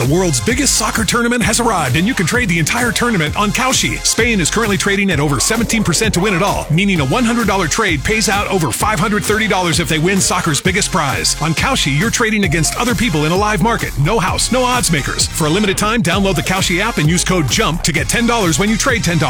The world's biggest soccer tournament has arrived, and you can trade the entire tournament on Kalshi. Spain is currently trading at over 17% to win it all, meaning a $100 trade pays out over $530 if they win soccer's biggest prize. On Kalshi, you're trading against other people in a live market. No house, no odds makers. For a limited time, download the Kalshi app and use code JUMP to get $10 when you trade $10.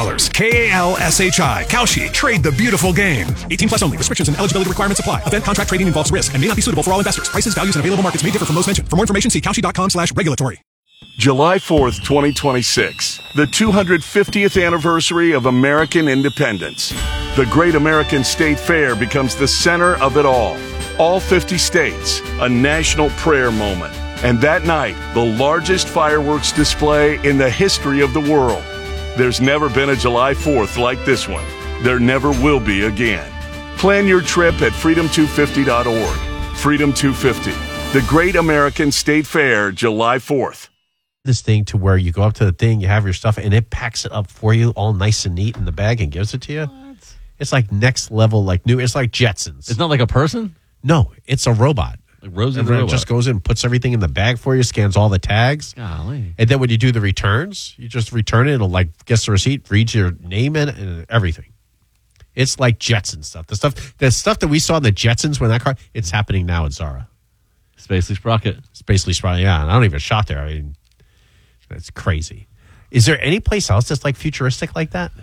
Kalshi. Kalshi. Trade the beautiful game. 18 plus only. Restrictions and eligibility requirements apply. Event contract trading involves risk and may not be suitable for all investors. Prices, values, and available markets may differ from those mentioned. For more information, see Kalshi.com/regulatory. July 4th, 2026, the 250th anniversary of American independence. The Great American State Fair becomes the center of it all. All 50 states, a national prayer moment. And that night, the largest fireworks display in the history of the world. There's never been a July 4th like this one. There never will be again. Plan your trip at freedom250.org. Freedom 250, the Great American State Fair, July 4th. This thing to where you go up to the thing, you have your stuff, and it packs it up for you all nice and neat in the bag and gives it to you. What? It's like next level, like new. It's like Jetsons. It's not like a person? No, it's a robot. Like Rosie and the then robot. It just goes in, puts everything in the bag for you, scans all the tags. Golly. And then when you do the returns, you just return it. It'll like gets the receipt, reads your name in it, and everything. It's like Jetson stuff. The stuff that we saw in the Jetsons when that car, it's happening now at Zara. Spacely Sprocket. Spacely Sprocket, yeah. And I don't even shop there. I mean, that's crazy. Is there any place else that's like futuristic like that?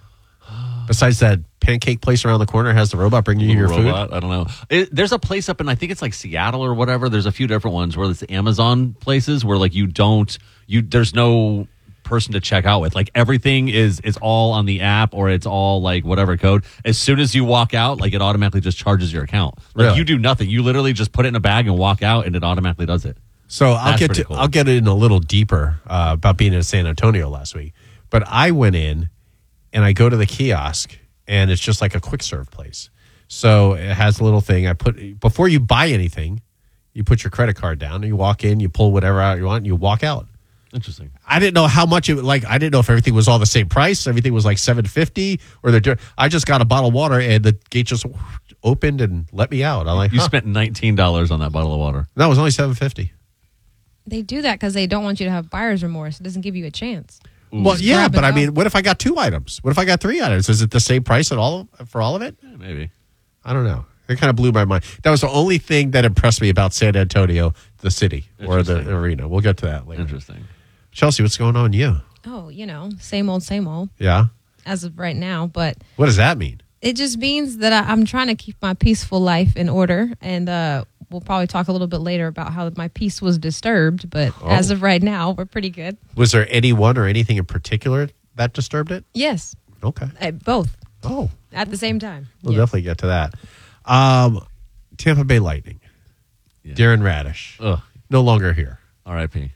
Besides that pancake place around the corner has the robot bringing you your food? I don't know. There's a place up in, I think it's like Seattle or whatever. There's a few different ones where it's Amazon places where like there's no person to check out with. Like everything is all on the app or it's all like whatever code. As soon as you walk out, like it automatically just charges your account. Like really? You do nothing. You literally just put it in a bag and walk out and it automatically does it. So I'll get in a little deeper about being in San Antonio last week. But I went in and I go to the kiosk and it's just like a quick serve place. So it has a little thing. Before you buy anything, you put your credit card down and you walk in, you pull whatever out you want and you walk out. Interesting. I didn't know how much I didn't know if everything was all the same price. Everything was like $7.50 or I just got a bottle of water and the gate just opened and let me out. I'm like, you spent $19 on that bottle of water. That was only $7.50. They do that because they don't want you to have buyer's remorse. It doesn't give you a chance. Well, yeah, but I mean, what if I got 2 items? What if I got 3 items? Is it the same price for all of it? Yeah, maybe. I don't know. It kind of blew my mind. That was the only thing that impressed me about San Antonio, the city or the arena. We'll get to that later. Interesting. Chelsea, what's going on with you? Oh, same old, same old. Yeah? As of right now, but... What does that mean? It just means that I'm trying to keep my peaceful life in order, and we'll probably talk a little bit later about how my peace was disturbed, but as of right now, we're pretty good. Was there anyone or anything in particular that disturbed it? Yes. Okay. Both. Oh. At the same time. We'll definitely get to that. Tampa Bay Lightning. Yeah. Darren Radish. Ugh. No longer here. R.I.P.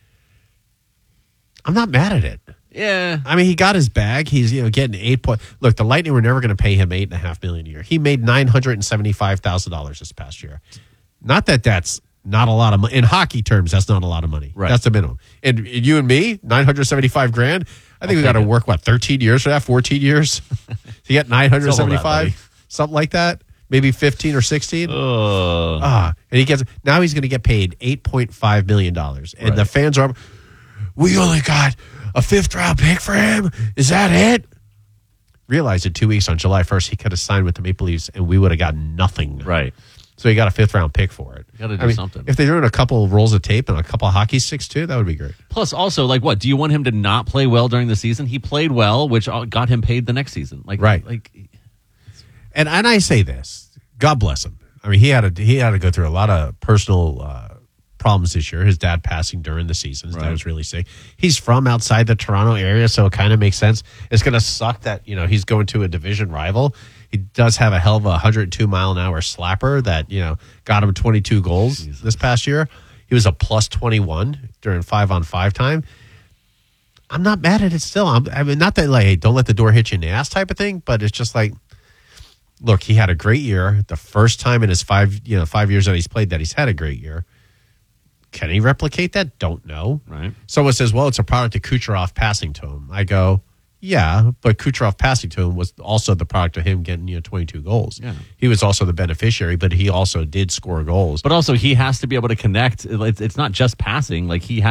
I'm not mad at it. Yeah. I mean, he got his bag. He's getting 8 points. Look, the Lightning were never going to pay him $8.5 million a year. He made $975,000 this past year. Not that that's not a lot of money. In hockey terms, that's not a lot of money. Right. That's the minimum. And you and me, $975,000. I think we got to work 13 years for that, 14 years to get $975, something like that. Maybe 15 or 16. And he's going to get paid $8.5 million. And the fans are, we only got a 5th round pick for him? Is that it? Realize in 2 weeks on July 1st, he could have signed with the Maple Leafs and we would have gotten nothing. Right. So he got a 5th round pick for it. Got to do something. If they're doing a couple of rolls of tape and a couple of hockey sticks too, that would be great. Plus, also, like, what? Do you want him to not play well during the season? He played well, which got him paid the next season. And I say this, God bless him. I mean, he had to go through a lot of personal problems this year. His dad passing during the season. His dad was really sick. He's from outside the Toronto area, so it kind of makes sense. It's going to suck that he's going to a division rival. He does have a hell of a 102-mile-an-hour slapper that got him 22 goals this past year. He was a plus 21 during 5-on-5 time. I'm not mad at it still. I mean, not that hey, don't let the door hit you in the ass type of thing, but it's just like, look, he had a great year. The first time in his 5 years that he's played that he's had a great year. Can he replicate that? Don't know. Right. Someone says, well, it's a product of Kucherov passing to him. I go, yeah, but Kucherov passing to him was also the product of him getting 22 goals. Yeah. He was also the beneficiary, but he also did score goals. But also he has to be able to connect. It's not just passing. Like he has